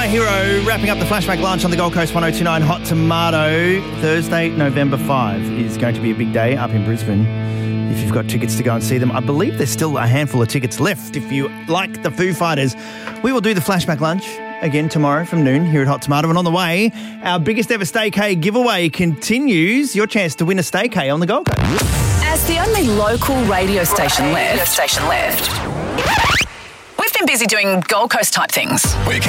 My Hero, wrapping up the flashback lunch on the Gold Coast 1029 Hot Tomato. Thursday, November 5 is going to be a big day up in Brisbane. If you've got tickets to go and see them, I believe there's still a handful of tickets left. If you like the Foo Fighters, we will do the flashback lunch again tomorrow from noon here at Hot Tomato. And on the way, our biggest ever Staycay giveaway continues. Your chance to win a Staycay on the Gold Coast. As the only local radio station left, we've been busy doing Gold Coast type things.